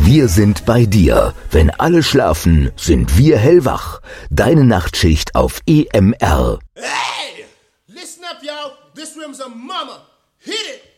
Wir sind bei dir. Wenn alle schlafen, sind wir hellwach. Deine Nachtschicht auf EMR. Hey! Listen up, y'all. This room's a mama. Hit it!